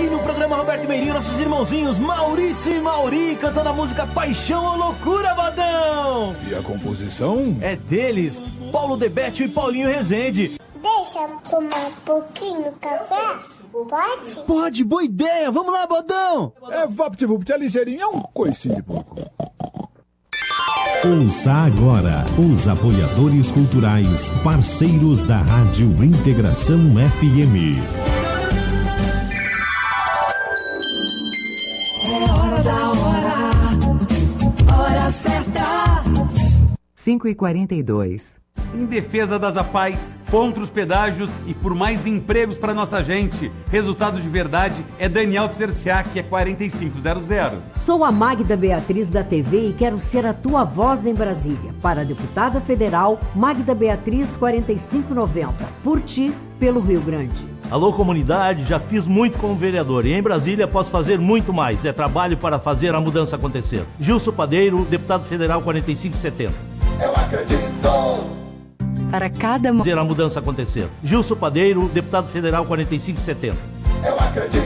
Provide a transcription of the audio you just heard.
E no programa Roberto Meirinho, nossos irmãozinhos Maurício e Mauri cantando a música Paixão ou Loucura, Badão! E a composição? É deles, Paulo Debete e Paulinho Rezende. Deixa eu tomar um pouquinho do café? Pode? Pode, boa ideia! Vamos lá, Badão! É VaptVupt, é ligeirinho, é um coicinho de pouco. Ouça agora os apoiadores culturais, parceiros da Rádio Integração FM. É hora da hora certa. 5h42. Em defesa das APAES, contra os pedágios e por mais empregos para nossa gente. Resultado de verdade é Daniel Tserciak, que é 4500. Sou a Magda Beatriz da TV e quero ser a tua voz em Brasília. Para a deputada federal, Magda Beatriz 4590. Por ti, pelo Rio Grande. Alô, comunidade, já fiz muito como vereador e em Brasília posso fazer muito mais. É trabalho para fazer a mudança acontecer. Gilson Padeiro, deputado federal 4570. Eu acredito! Para cada... fazer a mudança acontecer. Gilson Padeiro, deputado federal 4570. Eu acredito!